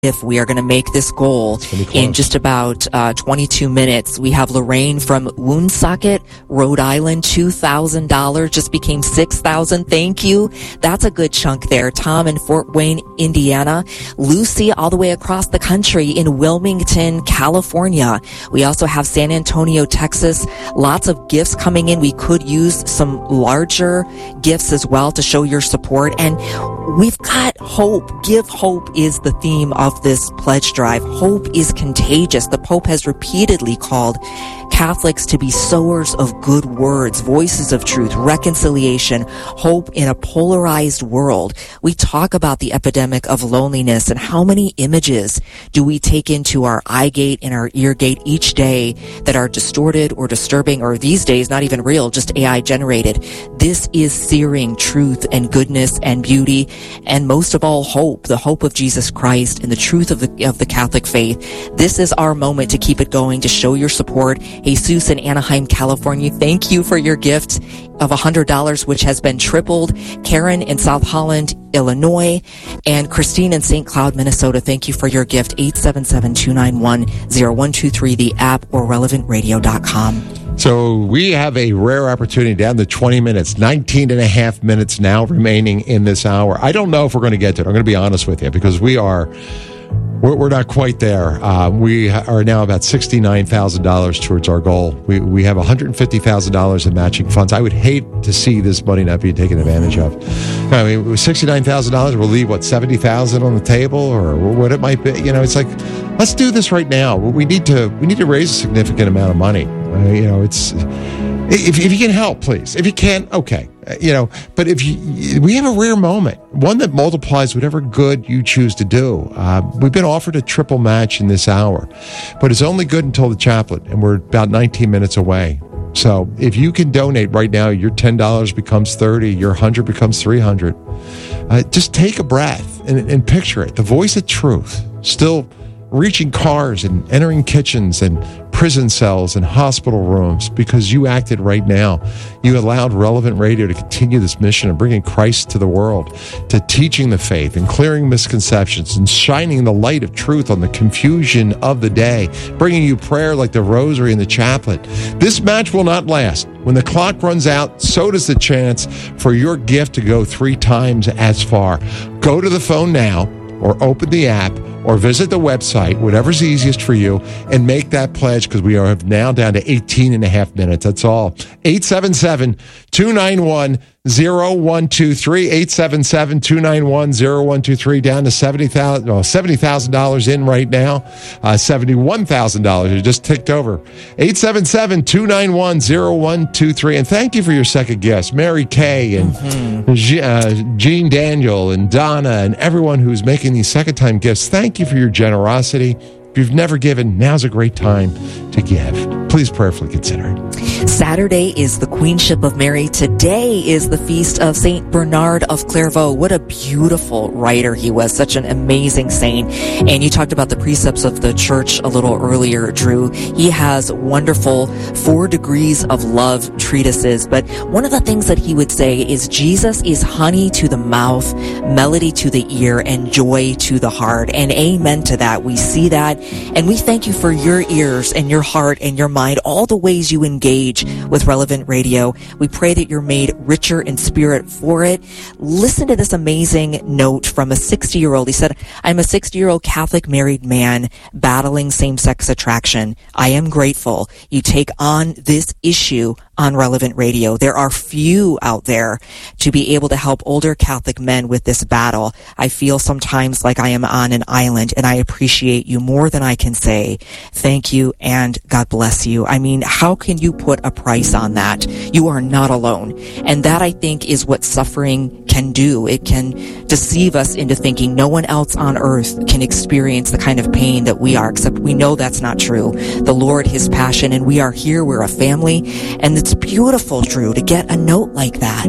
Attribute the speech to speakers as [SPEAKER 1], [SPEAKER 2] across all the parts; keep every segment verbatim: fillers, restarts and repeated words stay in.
[SPEAKER 1] if we are going to make this goal in just about uh, twenty-two minutes. We have Lorraine from Woonsocket, Rhode Island, two thousand dollars, just became six thousand dollars. Thank you. That's a good chunk there. Tom in Fort Wayne, Indiana. Lucy all the way across the country in Wilmington, California. We also have San Antonio, Texas. Lots of gifts coming in. We could use some larger gifts as well to show your support. And we've got hope. Give hope is the theme of this pledge drive. Hope is contagious. The Pope has repeatedly called Catholics to be sowers of good words, voices of truth, reconciliation, hope in a polarized world. We talk about the epidemic of loneliness and how many images do we take into our eye gate and our ear gate each day that are distorted or disturbing, or these days not even real, just A I generated. This is searing truth and goodness and beauty, and most of all, hope, the hope of Jesus Christ and the truth of the of the Catholic faith. This is our moment to keep it going, to show your support. Jesus in Anaheim, California, thank you for your gift of one hundred dollars, which has been tripled. Karen in South Holland, Illinois, and Christine in Saint Cloud, Minnesota, thank you for your gift. eight seven seven, two nine one, zero one two three, the app, or relevant radio dot com.
[SPEAKER 2] So we have a rare opportunity down to twenty minutes, nineteen and a half minutes now remaining in this hour. I don't know if we're going to get to it. I'm going to be honest with you, because we are, we're, we're not quite there. Uh, we are now about sixty-nine thousand dollars towards our goal. We we have one hundred fifty thousand dollars in matching funds. I would hate to see this money not being taken advantage of. I mean, with sixty-nine thousand dollars, we'll leave, what, seventy thousand dollars on the table, or what it might be. You know, it's like, let's do this right now. We need to, we need to raise a significant amount of money. Uh, you know, it's, if, if you can help, please. If you can't, okay. Uh, you know, but if you, we have a rare moment, one that multiplies whatever good you choose to do. Uh, we've been offered a triple match in this hour, but it's only good until the chaplet, and we're about nineteen minutes away. So if you can donate right now, your ten dollars becomes thirty, your one hundred becomes three hundred. Uh, just take a breath and, and picture it. The voice of truth still reaching cars and entering kitchens and prison cells and hospital rooms, because you acted right now. You allowed Relevant Radio to continue this mission of bringing Christ to the world, to teaching the faith and clearing misconceptions and shining the light of truth on the confusion of the day, bringing you prayer like the rosary and the chaplet. This match will not last. When the clock runs out, so does the chance for your gift to go three times as far. Go to the phone now, or open the app, or visit the website, whatever's easiest for you, and make that pledge, because we are now down to eighteen and a half minutes. That's all. eight seven seven, two nine one, zero one two three, eight seven seven, two nine one, zero one two three, down to seventy thousand dollars, well, seventy thousand dollars in right now, uh, seventy-one thousand dollars. It just ticked over. eight seven seven, two nine one, zero one two three. And thank you for your second guest, Mary Kay and mm-hmm. G- uh, Jean Daniel and Donna and everyone who's making these second-time gifts. Thank you for your generosity. If you've never given, now's a great time to give. Please prayerfully consider it.
[SPEAKER 1] Saturday is the Queenship of Mary. Today is the feast of Saint Bernard of Clairvaux. What a beautiful writer he was. Such an amazing saint. And you talked about the precepts of the church a little earlier, Drew. He has wonderful four degrees of love treatises. But one of the things that he would say is Jesus is honey to the mouth, melody to the ear, and joy to the heart. And amen to that. We see that. And we thank you for your ears and your heart and your mind, all the ways you engage with Relevant Radio. We pray that you're made richer in spirit for it. Listen to this amazing note from a sixty-year-old. He said, I'm a sixty-year-old Catholic married man battling same-sex attraction. I am grateful you take on this issue on Relevant Radio. There are few out there to be able to help older Catholic men with this battle. I feel sometimes like I am on an island, and I appreciate you more than I can say. Thank you, and God bless you. I mean, how can you put a price on that? You are not alone. And that, I think, is what suffering can do. It can deceive us into thinking no one else on earth can experience the kind of pain that we are, except we know that's not true. The Lord, His passion, and we are here. We're a family, and it's beautiful, Drew, to get a note like that.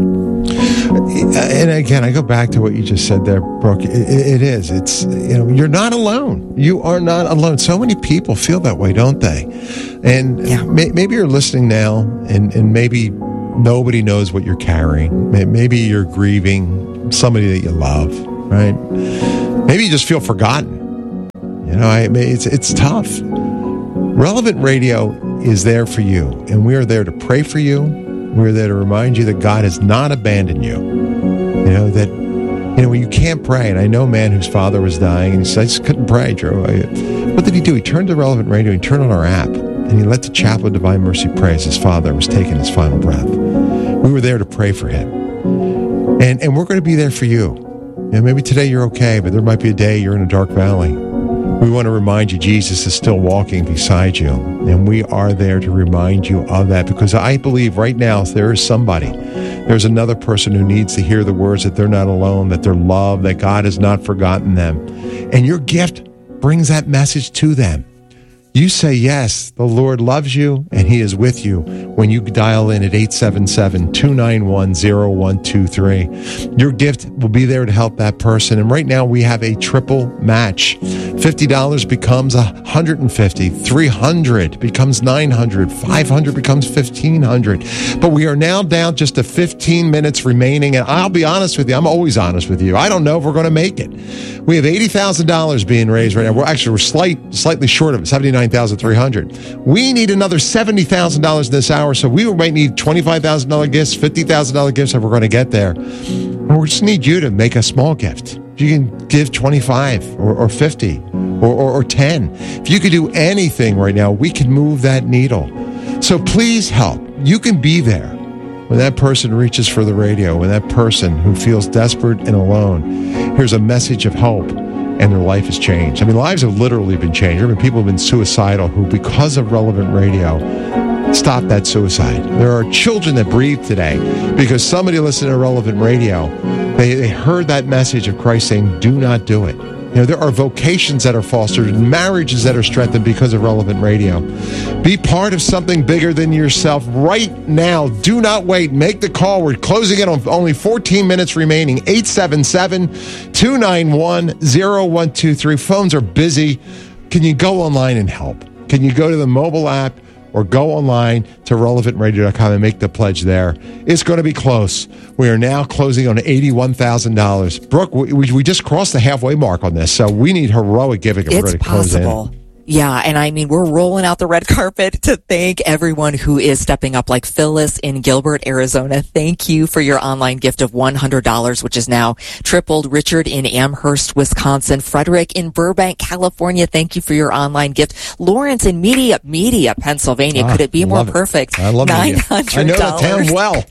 [SPEAKER 2] And again, I go back to what you just said there, Brooke. It, it is. It's, you know, you're not alone. You are not alone. So many people feel that way, don't they? And yeah. may, maybe you're listening now, and, and maybe nobody knows what you're carrying. Maybe you're grieving somebody that you love, right? Maybe you just feel forgotten. You know, I mean, it's it's tough. Relevant Radio is there for you, and we are there to pray for you. We're there to remind you that God has not abandoned you. You know, that, you know, when you can't pray, and I know a man whose father was dying, and he said, I just couldn't pray, Drew. What did he do? He turned to Relevant Radio, he turned on our app, and he let the Chapel of Divine Mercy pray as his father was taking his final breath. We were there to pray for him. And and we're going to be there for you. And maybe today you're okay, but there might be a day you're in a dark valley. We want to remind you Jesus is still walking beside you. And we are there to remind you of that, because I believe right now there is somebody, there's another person who needs to hear the words that they're not alone, that they're loved, that God has not forgotten them. And your gift brings that message to them. You say yes, the Lord loves you and he is with you when you dial in at eight seven seven, two nine one, zero one two three. Your gift will be there to help that person. And right now we have a triple match. fifty dollars becomes one hundred fifty dollars, three hundred dollars becomes nine hundred dollars, five hundred dollars becomes fifteen hundred dollars. But we are now down just to fifteen minutes remaining. And I'll be honest with you, I'm always honest with you. I don't know if we're going to make it. We have eighty thousand dollars being raised right now. We're actually, we're slight, slightly short of it, seventy-nine thousand three hundred dollars. We need another seventy thousand dollars this hour, so we might need twenty-five thousand dollars gifts, fifty thousand dollars gifts if we're going to get there. And we just need you to make a small gift. You can give twenty-five or, or fifty or, or, or ten. If you could do anything right now, we can move that needle. So please help. You can be there when that person reaches for the radio, when that person who feels desperate and alone hears a message of hope and their life has changed. I mean, lives have literally been changed. I mean, people have been suicidal who, because of Relevant Radio, stopped that suicide. There are children that breathe today because somebody listened to Relevant Radio. They, they heard that message of Christ saying, do not do it. You know, there are vocations that are fostered, marriages that are strengthened because of Relevant Radio. Be part of something bigger than yourself right now. Do not wait. Make the call. We're closing it on only fourteen minutes remaining. eight seven seven, two nine one, zero one two three. Phones are busy. Can you go online and help? Can you go to the mobile app or go online to relevant radio dot com and make the pledge there? It's going to be close. We are now closing on eighty-one thousand dollars. Brooke, we, we just crossed the halfway mark on this, so we need heroic giving if we're going to close in. It's possible.
[SPEAKER 1] Yeah, and I mean, we're rolling out the red carpet to thank everyone who is stepping up, like Phyllis in Gilbert, Arizona. Thank you for your online gift of one hundred dollars, which is now tripled. Richard in Amherst, Wisconsin. Frederick in Burbank, California. Thank you for your online gift. Lawrence in Media, Media, Pennsylvania.
[SPEAKER 2] Ah,
[SPEAKER 1] Could it be more
[SPEAKER 2] it.
[SPEAKER 1] perfect?
[SPEAKER 2] I love
[SPEAKER 1] nine hundred dollars.
[SPEAKER 2] I know the town well.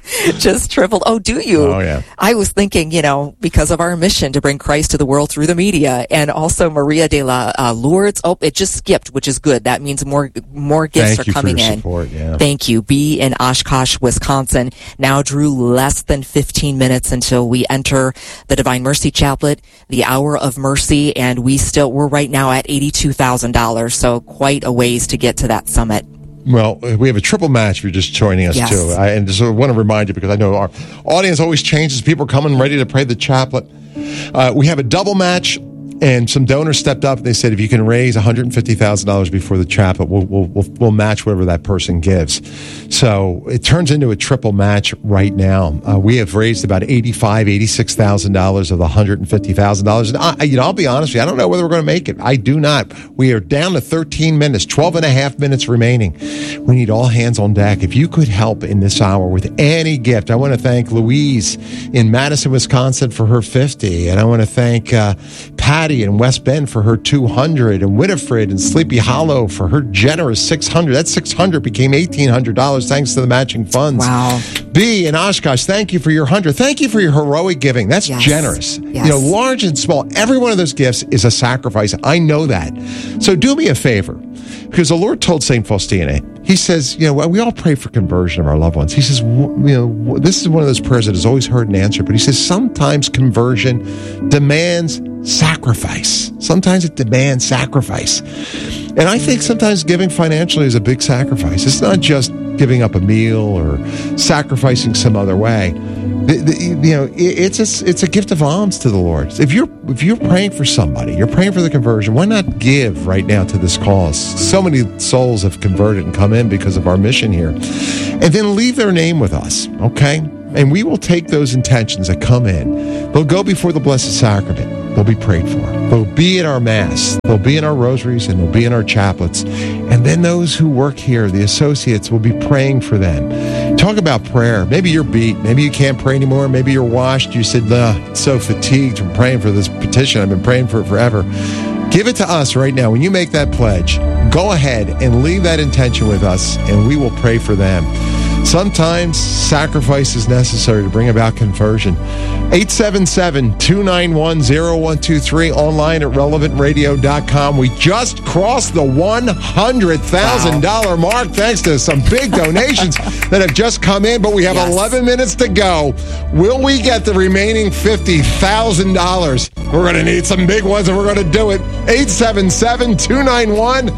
[SPEAKER 1] Just tripled. Oh, do you?
[SPEAKER 2] Oh, yeah.
[SPEAKER 1] I was thinking, you know, because of our mission to bring Christ to the world through the media, and also Maria de la uh, Lourdes. Oh, it just skipped, which is good. That means more more gifts
[SPEAKER 2] Thank
[SPEAKER 1] are coming
[SPEAKER 2] you for your
[SPEAKER 1] in.
[SPEAKER 2] Support, yeah.
[SPEAKER 1] Thank you. B in Oshkosh, Wisconsin. Now, Drew, less than fifteen minutes until we enter the Divine Mercy Chaplet, the Hour of Mercy, and we still we're right now at eighty-two thousand dollars. So quite a ways to get to that summit.
[SPEAKER 2] Well, we have a triple match if you're just joining us,
[SPEAKER 1] yes.
[SPEAKER 2] too. I, and just want to remind you, because I know our audience always changes. People are coming ready to pray the chaplet. Uh, we have a double match, and some donors stepped up. And they said, if you can raise one hundred fifty thousand dollars before the chaplet, we'll, we'll, we'll, we'll match whatever that person gives. So it turns into a triple match right now. Uh, we have raised about eighty-five thousand dollars, eighty-six thousand dollars of the one hundred fifty thousand dollars. And I, you know, I'll be honest with you, I don't know whether we're going to make it. I do not. We are down to thirteen minutes, twelve and a half minutes remaining. We need all hands on deck. If you could help in this hour with any gift, I want to thank Louise in Madison, Wisconsin for her fifty. And I want to thank uh, Patty in West Bend for her two hundred, and Winifred in Sleepy Hollow for her generous six hundred. That six hundred became eighteen hundred dollars thanks to the matching funds.
[SPEAKER 1] Wow.
[SPEAKER 2] B in Oshkosh, thank you for your one hundred. Thank you for your heroic giving. That's
[SPEAKER 1] yes.
[SPEAKER 2] generous.
[SPEAKER 1] Yes.
[SPEAKER 2] You know, large and small, every one of those gifts is a sacrifice. I know that. So do me a favor, because the Lord told Saint Faustina, he says, you know, we all pray for conversion of our loved ones. He says, you know, this is one of those prayers that is always heard and answered, but he says sometimes conversion demands sacrifice. Sometimes it demands sacrifice. And I think sometimes giving financially is a big sacrifice. It's not just giving up a meal or sacrificing some other way. The, the, you know, it, it's a, it's a gift of alms to the Lord. If you're if you're praying for somebody, you're praying for the conversion, why not give right now to this cause? So many souls have converted and come in because of our mission here. And then leave their name with us, okay? And we will take those intentions that come in. They'll go before the Blessed Sacrament. they'll be prayed for. They'll be in our Mass. They'll be in our rosaries, and they'll be in our chaplets. And then those who work here, the associates, will be praying for them. Talk about prayer. Maybe you're beat. Maybe you can't pray anymore. Maybe you're washed. You said, nah, I'm so fatigued from praying for this petition. I've been praying for it forever. Give it to us right now. When you make that pledge, go ahead and leave that intention with us, and we will pray for them. Sometimes sacrifice is necessary to bring about conversion. eight seven seven, two nine one, zero one two three, online at relevant radio dot com. We just crossed the one hundred thousand dollars wow. mark thanks to some big donations that have just come in, but we have yes. eleven minutes to go. Will we get the remaining fifty thousand dollars? We're going to need some big ones, and we're going to do it. eight seven seven, two nine one,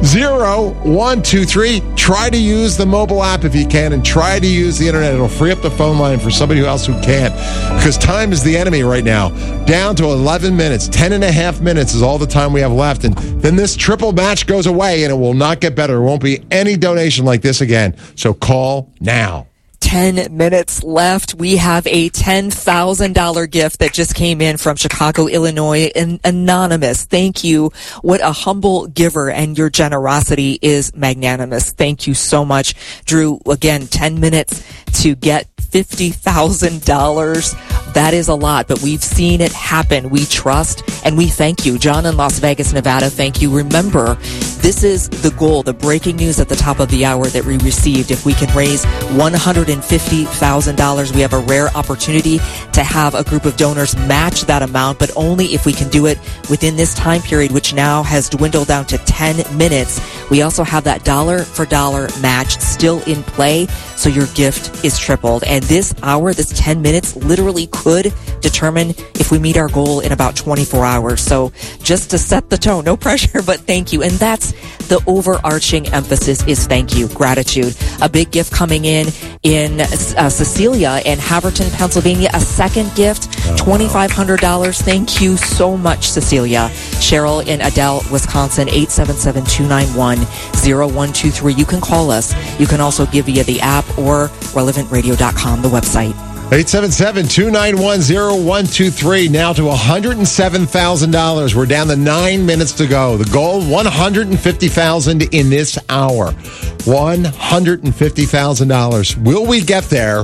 [SPEAKER 2] zero one two three. Try to use the mobile app if you can, and try to use the internet. It'll free up the phone line for somebody else who can't, because time is the enemy right now. Down to eleven minutes. ten and a half minutes is all the time we have left, and then this triple match goes away, and it will not get better. There won't be any donation like this again. So call now.
[SPEAKER 1] ten minutes left. We have a ten thousand dollars gift that just came in from Chicago, Illinois. An anonymous. Thank you. What a humble giver, and your generosity is magnanimous. Thank you so much, Drew. Again, ten minutes to get fifty thousand dollars. That is a lot, but we've seen it happen. We trust, and we thank you. John in Las Vegas, Nevada, thank you. Remember, this is the goal, the breaking news at the top of the hour that we received. If we can raise one hundred fifty thousand dollars, we have a rare opportunity to have a group of donors match that amount, but only if we can do it within this time period, which now has dwindled down to ten minutes. We also have that dollar for dollar match still in play, so your gift is tripled. And this hour, this ten minutes, literally could determine if we meet our goal in about twenty-four hours. So just to set the tone, no pressure, but thank you. And that's the overarching emphasis, is thank you, gratitude. A big gift coming in in uh, Cecilia in Haverton, Pennsylvania. A second gift, twenty-five hundred dollars. Thank you so much, Cecilia. Cheryl in Adel, Wisconsin, eight seven seven, two nine one, zero one two three. You can call us. You can also give via the app or relevant radio dot com, the website.
[SPEAKER 2] eight seven seven, two nine one, zero one two three. Now to one hundred seven thousand dollars. We're down to nine minutes to go. The goal, one hundred fifty thousand dollars in this hour. one hundred fifty thousand dollars. Will we get there?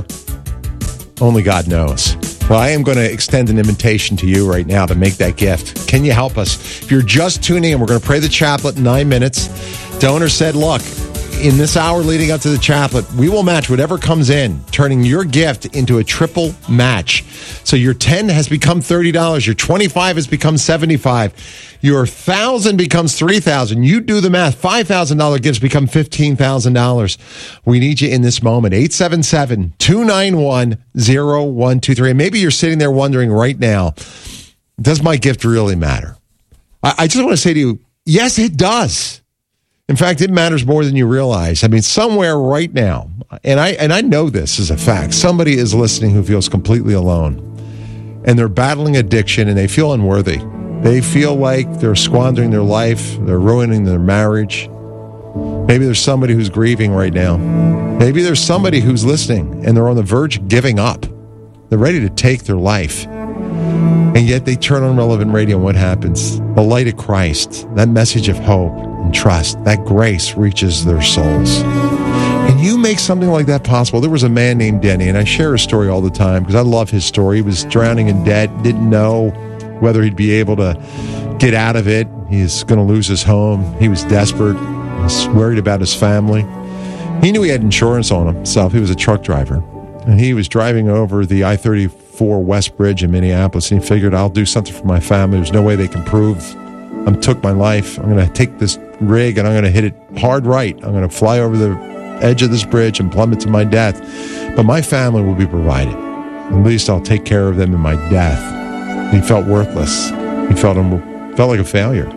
[SPEAKER 2] Only God knows. Well, I am going to extend an invitation to you right now to make that gift. Can you help us? If you're just tuning in, we're going to pray the chaplet in nine minutes. Donor said, look, in this hour leading up to the chaplet, we will match whatever comes in, turning your gift into a triple match. So your ten has become thirty dollars. Your twenty-five has become seventy-five dollars. Your one thousand dollars becomes three thousand dollars. You do the math. five thousand dollars gifts become fifteen thousand dollars. We need you in this moment. eight seven seven, two nine one, zero one two three. And maybe you're sitting there wondering right now, does my gift really matter? I, I just want to say to you, yes, it does. In fact, it matters more than you realize. I mean, somewhere right now, and I and I know this is a fact, somebody is listening who feels completely alone. And they're battling addiction, and they feel unworthy. They feel like they're squandering their life. They're ruining their marriage. Maybe there's somebody who's grieving right now. Maybe there's somebody who's listening, and they're on the verge of giving up. They're ready to take their life. And yet they turn on Relevant Radio, and what happens? The light of Christ, that message of hope and trust, that grace reaches their souls. And you make something like that possible. There was a man named Denny, and I share his story all the time because I love his story. He was drowning in debt, didn't know whether he'd be able to get out of it. He's going to lose his home. He was desperate. He was worried about his family. He knew he had insurance on himself. He was a truck driver. And he was driving over the I thirty-four West Bridge in Minneapolis, and he figured, I'll do something for my family. There's no way they can prove I took my life. I'm going to take this rig, and I'm going to hit it hard right. I'm going to fly over the edge of this bridge and plummet to my death. But my family will be provided. At least I'll take care of them in my death. And he felt worthless. He felt, felt like a failure.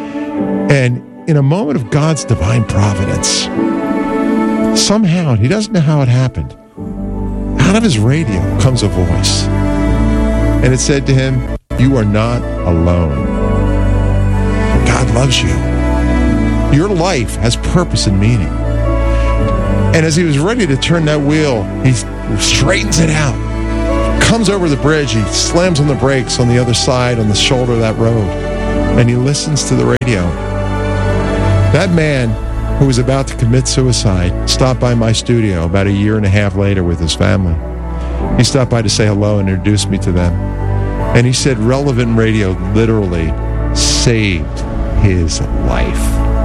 [SPEAKER 2] And in a moment of God's divine providence, somehow, he doesn't know how it happened, out of his radio comes a voice. And it said to him, you are not alone. God loves you. Your life has purpose and meaning. And as he was ready to turn that wheel, he straightens it out, comes over the bridge. He slams on the brakes on the other side, on the shoulder of that road, and he listens to the radio. That man who was about to commit suicide stopped by my studio about a year and a half later with his family. He stopped by to say hello and introduce me to them. And he said Relevant Radio literally saved his life.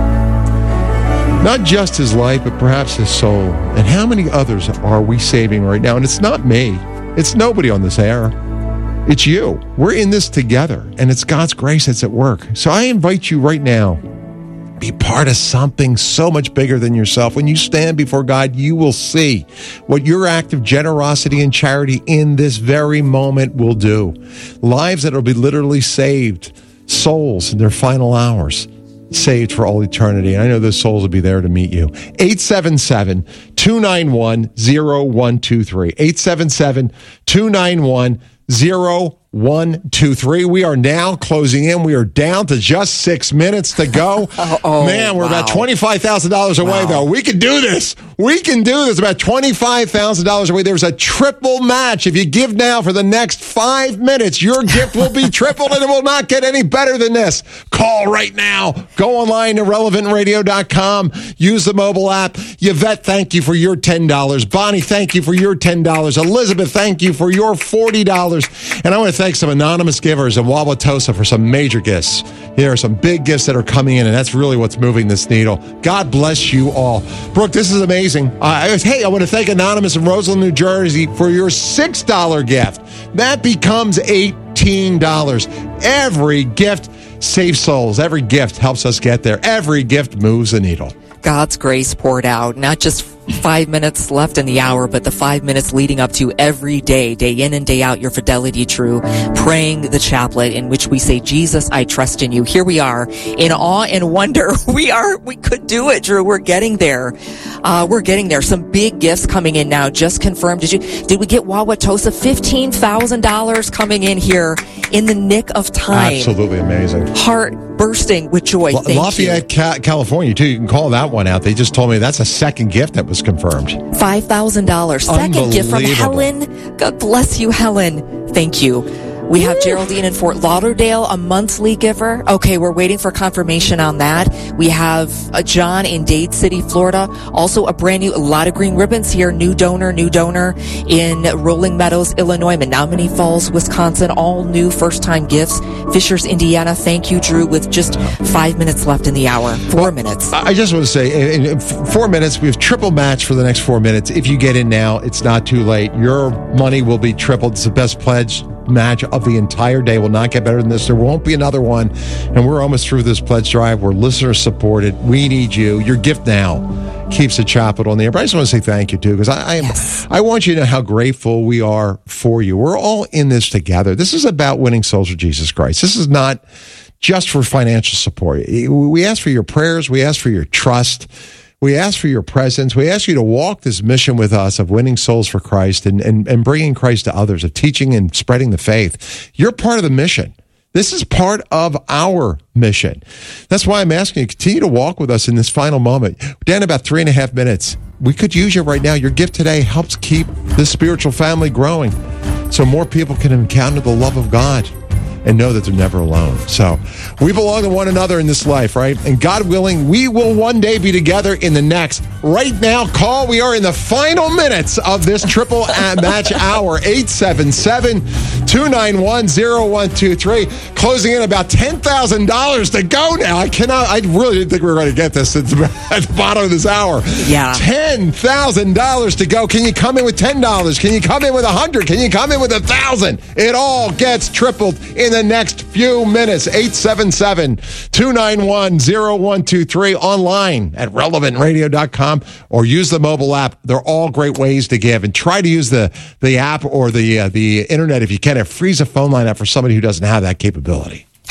[SPEAKER 2] Not just his life, but perhaps his soul. And how many others are we saving right now? And it's not me. It's nobody on this air. It's you. We're in this together, and it's God's grace that's at work. So I invite you right now, be part of something so much bigger than yourself. When you stand before God, you will see what your act of generosity and charity in this very moment will do. Lives that will be literally saved, souls in their final hours, saved for all eternity. And I know those souls will be there to meet you. eight seven seven, two nine one, zero one two three. eight seven seven, two nine one, zero one two three. We are now closing in. We are down to just six minutes to go.
[SPEAKER 1] oh, oh,
[SPEAKER 2] Man, we're
[SPEAKER 1] wow.
[SPEAKER 2] about twenty-five thousand dollars away,
[SPEAKER 1] wow.
[SPEAKER 2] though. We can do this. We can do this. About twenty-five thousand dollars away. There's a triple match. If you give now for the next five minutes, your gift will be tripled, and it will not get any better than this. Call right now. Go online to relevant radio dot com. Use the mobile app. Yvette, thank you for your ten dollars. Bonnie, thank you for your ten dollars. Elizabeth, thank you for your forty dollars. And I want to thank some anonymous givers in Wauwatosa for some major gifts. There are some big gifts that are coming in, and that's really what's moving this needle. God bless you all. Brooke, this is amazing. Uh, hey, I want to thank Anonymous in Roseland, New Jersey for your six dollars gift. That becomes eighteen dollars. Every gift saves souls. Every gift helps us get there. Every gift moves the needle.
[SPEAKER 1] God's grace poured out, not just five minutes left in the hour, but the five minutes leading up to every day, day in and day out, your fidelity true, praying the chaplet in which we say, Jesus, I trust in you. Here we are in awe and wonder. We are, we could do it, Drew. We're getting there. Uh, we're getting there. Some big gifts coming in now, just confirmed. Did you, did we get Wauwatosa? fifteen thousand dollars coming in here in the nick of time.
[SPEAKER 2] Absolutely amazing.
[SPEAKER 1] Heart bursting with joy. Thank
[SPEAKER 2] Lafayette,
[SPEAKER 1] you.
[SPEAKER 2] Ca- California, too. You can call that one out. They just told me that's a second gift that was confirmed.
[SPEAKER 1] five thousand dollars. Second gift from Helen. God bless you, Helen. Thank you. We have Geraldine in Fort Lauderdale, a monthly giver. Okay, we're waiting for confirmation on that. We have uh, John in Dade City, Florida. Also a brand new, a lot of green ribbons here. New donor, new donor in Rolling Meadows, Illinois. Menominee Falls, Wisconsin. All new first-time gifts. Fishers, Indiana. Thank you, Drew, with just five minutes left in the hour. Four well, minutes.
[SPEAKER 2] I just want to say, in four minutes, we have triple match for the next four minutes. If you get in now, it's not too late. Your money will be tripled. It's the best pledge match of the entire day. Will not get better than this. There won't be another one. And we're almost through this pledge drive. We're listener supported. We need you. Your gift now keeps the chapel on the air. But I just want to say thank you, too, because I, I, am,
[SPEAKER 1] yes.
[SPEAKER 2] I want you to know how grateful we are for you. We're all in this together. This is about winning souls for Jesus Christ. This is not just for financial support. We ask for your prayers. We ask for your trust. We ask for your presence. We ask you to walk this mission with us of winning souls for Christ and, and, and bringing Christ to others, of teaching and spreading the faith. You're part of the mission. This is part of our mission. That's why I'm asking you, continue to walk with us in this final moment. We're down about three and a half minutes. We could use you right now. Your gift today helps keep this spiritual family growing so more people can encounter the love of God and know that they're never alone. So we belong to one another in this life, right? And God willing, we will one day be together in the next. Right now, call. We are in the final minutes of this triple match hour. eight seven seven, two nine one, zero one two three. Closing in about ten thousand dollars to go now. I cannot, I really didn't think we were going to get this at the, at the bottom of this hour.
[SPEAKER 1] Yeah.
[SPEAKER 2] ten thousand dollars to go. Can you come in with ten dollars? Can you come in with one hundred dollars? Can you come in with one thousand dollars? It all gets tripled in the next few minutes. eight seven seven, two nine one, zero one two three. Online at relevant radio dot com or use the mobile app. They're all great ways to give. And try to use the, the app or the, uh, the internet if you can. It frees a phone line up for somebody who doesn't have that capability.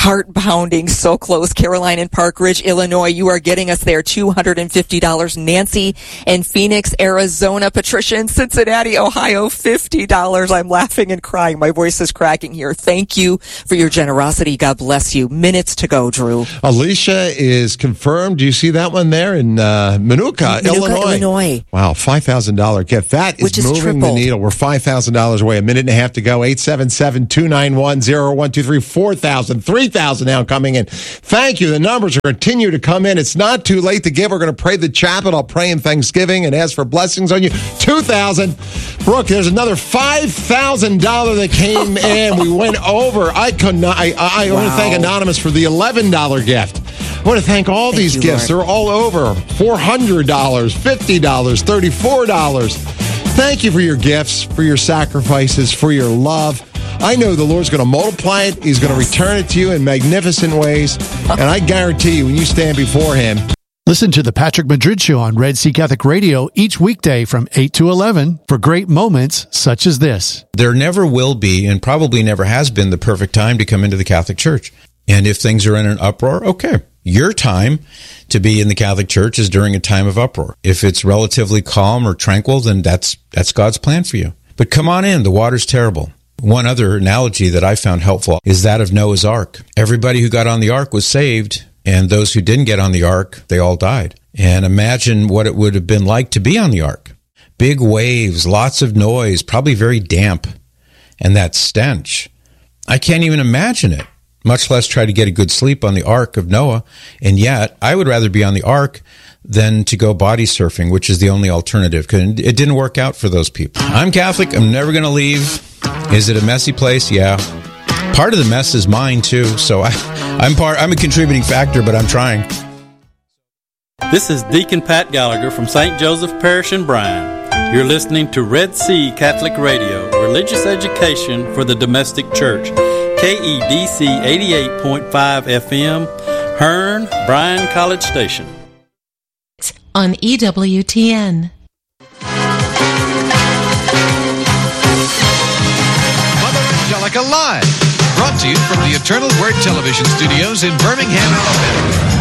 [SPEAKER 1] Heart pounding, so close. Caroline in Park Ridge, Illinois, you are getting us there. two hundred fifty dollars. Nancy in Phoenix, Arizona. Patricia in Cincinnati, Ohio, fifty dollars. I'm laughing and crying. My voice is cracking here. Thank you for your generosity. God bless you. Minutes to go, Drew.
[SPEAKER 2] Alicia is confirmed. Do you see that one there in uh, Minooka,
[SPEAKER 1] Minooka,
[SPEAKER 2] Illinois?
[SPEAKER 1] Illinois.
[SPEAKER 2] Wow, five thousand dollars gift. That is,
[SPEAKER 1] Which is
[SPEAKER 2] moving
[SPEAKER 1] tripled.
[SPEAKER 2] the needle. We're five thousand dollars away. A minute and a half to go. eight seven seven, two nine one, zero one two three. four thousand, three thousand now coming in. Thank you. The numbers are continue to come in. It's not too late to give. We're going to pray the chapel. I'll pray in Thanksgiving and ask for blessings on you. two thousand. Brooke, there's another five thousand dollars that came in. We went over. I could not. I, I, I
[SPEAKER 1] Wow.
[SPEAKER 2] want to thank Anonymous for the eleven dollars gift. I want to thank all
[SPEAKER 1] Thank
[SPEAKER 2] these
[SPEAKER 1] you,
[SPEAKER 2] gifts.
[SPEAKER 1] Lord.
[SPEAKER 2] They're all over. four hundred dollars, fifty dollars, thirty-four dollars. Thank you for your gifts, for your sacrifices, for your love. I know the Lord's going to multiply it. He's going to return it to you in magnificent ways. And I guarantee you, when you stand before Him.
[SPEAKER 3] Listen to the Patrick Madrid Show on Red Sea Catholic Radio each weekday from eight to eleven for great moments such as this.
[SPEAKER 4] There never will be, and probably never has been, the perfect time to come into the Catholic Church. And if things are in an uproar, okay. Your time to be in the Catholic Church is during a time of uproar. If it's relatively calm or tranquil, then that's that's God's plan for you. But come on in. The water's terrible. One other analogy that I found helpful is that of Noah's Ark. Everybody who got on the ark was saved, and those who didn't get on the ark, they all died. And imagine what it would have been like to be on the ark. Big waves, lots of noise, probably very damp, and that stench. I can't even imagine it, much less try to get a good sleep on the ark of Noah. And yet, I would rather be on the ark than to go body surfing, which is the only alternative, because it didn't work out for those people. I'm Catholic. I'm never going to leave. Is it a messy place? Yeah. Part of the mess is mine, too. So I, I'm part. I'm a contributing factor, but I'm trying.
[SPEAKER 5] This is Deacon Pat Gallagher from Saint Joseph Parish in Bryan. You're listening to Red Sea Catholic Radio, religious education for the domestic church. K E D C eighty-eight point five F M, Hearn, Bryan College Station.
[SPEAKER 6] On E W T N.
[SPEAKER 7] Mother Angelica Live, brought to you from the Eternal Word Television Studios in Birmingham, Alabama.